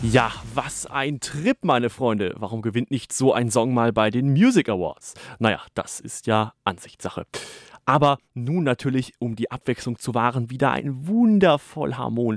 Ja, was ein Trip, meine Freunde. Warum gewinnt nicht so ein Song mal bei den Music Awards? Naja, das ist ja Ansichtssache. Aber nun natürlich, um die Abwechslung zu wahren, wieder ein wundervoll harmonisches